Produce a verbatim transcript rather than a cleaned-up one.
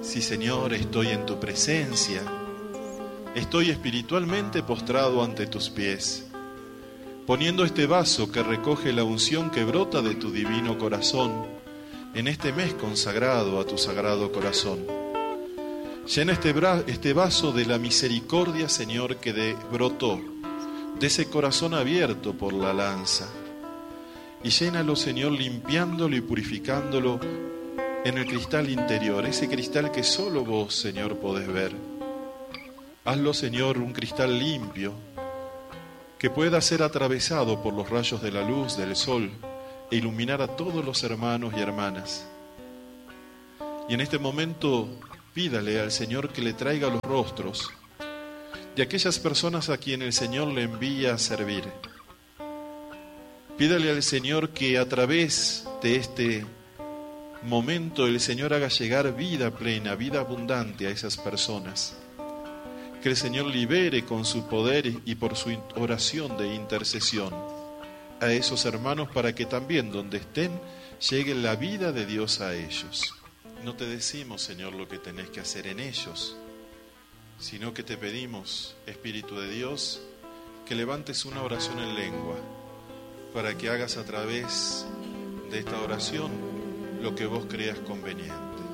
Sí, Señor, estoy en tu presencia. Estoy espiritualmente postrado ante tus pies, poniendo este vaso que recoge la unción que brota de tu divino corazón en este mes consagrado a tu sagrado corazón. Llena este, bra- este vaso de la misericordia, Señor, que de, brotó de ese corazón abierto por la lanza. Y llénalo, Señor, limpiándolo y purificándolo en el cristal interior, ese cristal que solo vos, Señor, podés ver. Hazlo, Señor, un cristal limpio, que pueda ser atravesado por los rayos de la luz del sol e iluminar a todos los hermanos y hermanas. Y en este momento pídale al Señor que le traiga los rostros de aquellas personas a quien el Señor le envía a servir. Pídale al Señor que a través de este momento el Señor haga llegar vida plena, vida abundante a esas personas. Que el Señor libere con su poder y por su oración de intercesión a esos hermanos para que también donde estén llegue la vida de Dios a ellos. No te decimos, Señor, lo que tenés que hacer en ellos, sino que te pedimos, Espíritu de Dios, que levantes una oración en lengua para que hagas a través de esta oración lo que vos creas conveniente.